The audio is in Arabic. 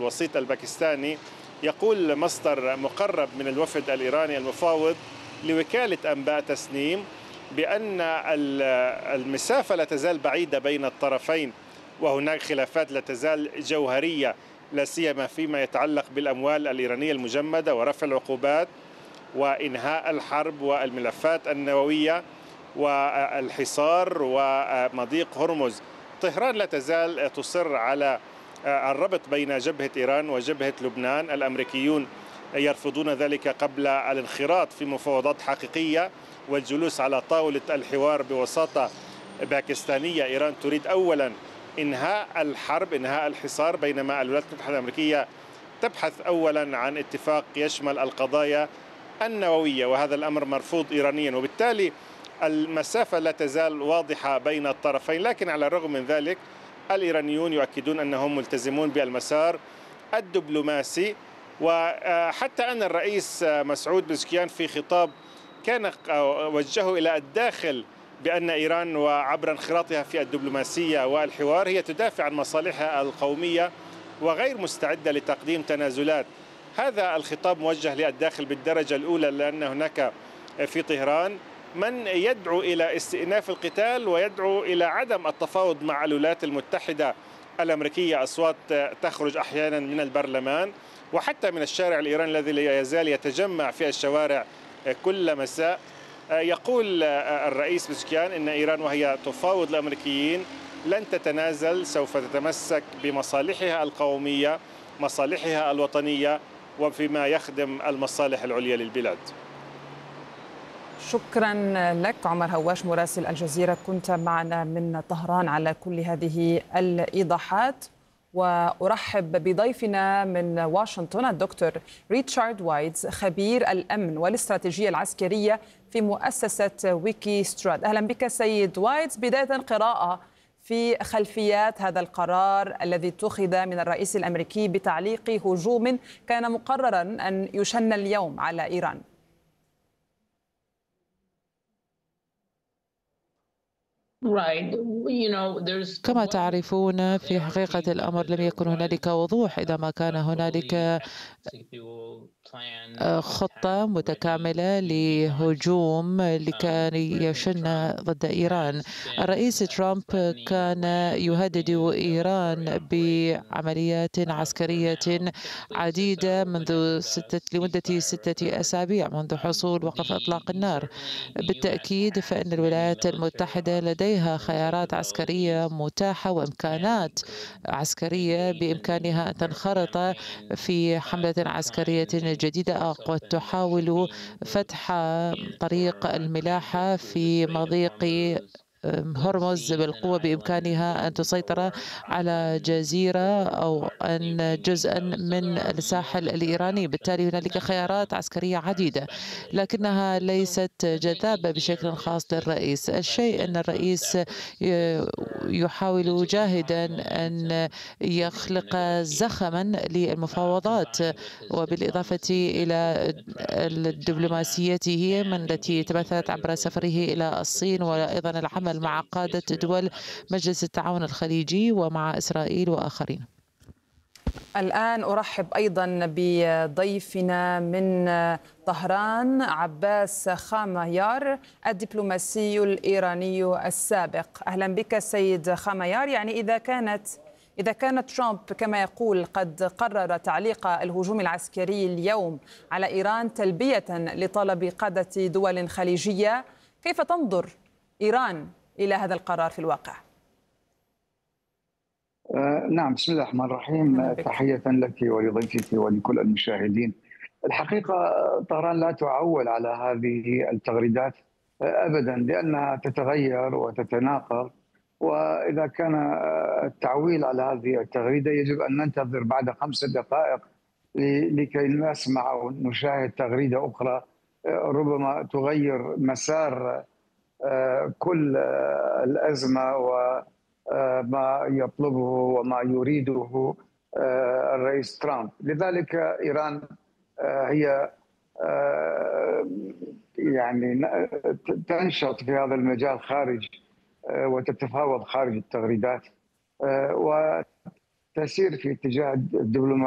الوسيط الباكستاني. يقول مصدر مقرب من الوفد الإيراني المفاوض لوكالة أنباء تسنيم بأن المسافة لا تزال بعيدة بين الطرفين، وهناك خلافات لا تزال جوهرية، لا سيما فيما يتعلق بالأموال الإيرانية المجمدة ورفع العقوبات وإنهاء الحرب والملفات النووية والحصار ومضيق هرمز. طهران لا تزال تصر على الربط بين جبهة إيران وجبهة لبنان. الأمريكيون يرفضون ذلك قبل الانخراط في مفاوضات حقيقية والجلوس على طاولة الحوار بوساطة باكستانية. إيران تريد أولا إنهاء الحرب، إنهاء الحصار، بينما الولايات المتحدة الأمريكية تبحث أولا عن اتفاق يشمل القضايا النووية، وهذا الأمر مرفوض إيرانيا، وبالتالي المسافة لا تزال واضحة بين الطرفين. لكن على الرغم من ذلك الإيرانيون يؤكدون أنهم ملتزمون بالمسار الدبلوماسي، وحتى أن الرئيس مسعود بزكيان في خطاب كان وجهه إلى الداخل بأن إيران وعبر انخراطها في الدبلوماسية والحوار هي تدافع عن مصالحها القومية وغير مستعدة لتقديم تنازلات. هذا الخطاب موجه للداخل بالدرجة الأولى، لأن هناك في طهران من يدعو إلى استئناف القتال ويدعو إلى عدم التفاوض مع الولايات المتحدة الأمريكية. أصوات تخرج أحيانا من البرلمان وحتى من الشارع الإيراني الذي لا يزال يتجمع في الشوارع كل مساء. يقول الرئيس بزكيان إن إيران وهي تفاوض الأمريكيين لن تتنازل، سوف تتمسك بمصالحها القومية، مصالحها الوطنية، وفيما يخدم المصالح العليا للبلاد. شكرا لك عمر هواش مراسل الجزيرة، كنت معنا من طهران على كل هذه الإيضاحات. وأرحب بضيفنا من واشنطن الدكتور ريتشارد وايتز، خبير الأمن والاستراتيجية العسكرية في مؤسسة ويكي ستراد. أهلا بك سيد وايتز. بداية قراءة في خلفيات هذا القرار الذي اتخذ من الرئيس الأمريكي بتعليق هجوم كان مقررا أن يشن اليوم على إيران. كما تعرفون في حقيقة الأمر لم يكن هنالك وضوح إذا ما كان هنالك خطة متكاملة لهجوم لكي يشن ضد إيران. الرئيس ترامب كان يهدد إيران بعمليات عسكرية عديدة لمدة 6 أسابيع منذ حصول وقف إطلاق النار. بالتأكيد فإن الولايات المتحدة لديها خيارات عسكرية متاحة وإمكانات عسكرية بإمكانها أن تنخرط في حملة عسكرية جديدة قد تحاول فتح طريق الملاحة في مضيق هرمز بالقوة، بإمكانها أن تسيطر على جزيرة أو أن جزءا من الساحل الإيراني. بالتالي هنالك خيارات عسكرية عديدة لكنها ليست جذابة بشكل خاص للرئيس. الشيء أن الرئيس يحاول جاهدا أن يخلق زخما للمفاوضات، وبالإضافة إلى دبلوماسيته من التي تمثلت عبر سفره إلى الصين، وأيضا العمل مع قادة دول مجلس التعاون الخليجي ومع إسرائيل وآخرين. الآن أرحب أيضا بضيفنا من طهران عباس خاميار، الدبلوماسي الإيراني السابق. أهلا بك سيد خاميار. يعني إذا كانت ترامب كما يقول قد قرر تعليق الهجوم العسكري اليوم على إيران تلبية لطلب قادة دول خليجية، كيف تنظر إيران إلى هذا القرار في الواقع؟ نعم، بسم الله الرحمن الرحيم. تحية لك ولضيفك ولكل المشاهدين. الحقيقة طهران لا تعول على هذه التغريدات أبدا، لأنها تتغير وتتناقض، وإذا كان التعويل على هذه التغريدة يجب أن ننتظر بعد 5 دقائق لكي نسمع أو نشاهد تغريدة أخرى ربما تغير مسار كل الأزمة وما يطلبه وما يريده الرئيس ترامب. لذلك إيران هي يعني تنشط في هذا المجال خارج وتتفاوض خارج التغريدات وتسير في اتجاه الدبلوماسية